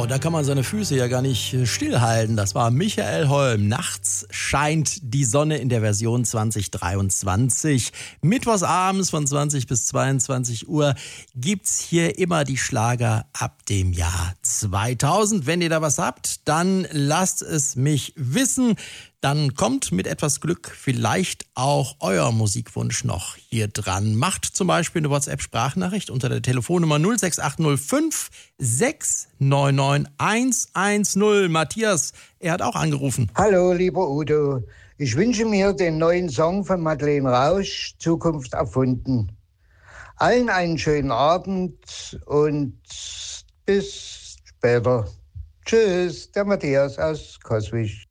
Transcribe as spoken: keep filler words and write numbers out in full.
da kann man seine Füße ja gar nicht stillhalten. Das war Michael Holm. Nachts scheint die Sonne in der Version zwanzig dreiundzwanzig. Mittwochsabends von zwanzig bis zweiundzwanzig Uhr gibt's hier immer die Schlager ab dem Jahr zweitausend. Wenn ihr da was habt, dann lasst es mich wissen. Dann kommt mit etwas Glück vielleicht auch euer Musikwunsch noch hier dran. Macht zum Beispiel eine WhatsApp-Sprachnachricht unter der Telefonnummer null sechs acht null fünf sechs neun neun eins eins null. Matthias, er hat auch angerufen. Hallo, lieber Udo. Ich wünsche mir den neuen Song von Madeleine Rausch, Zukunft erfunden. Allen einen schönen Abend und bis später. Tschüss, der Matthias aus Coswig.